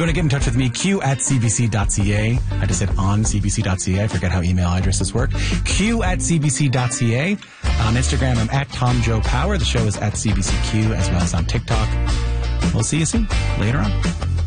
you want to get in touch with me, q@cbc.ca. I just said on cbc.ca. I forget how email addresses work. q@cbc.ca. On Instagram, I'm at TomJoePower. The show is at CBCQ, as well as on TikTok. We'll see you soon. Later on.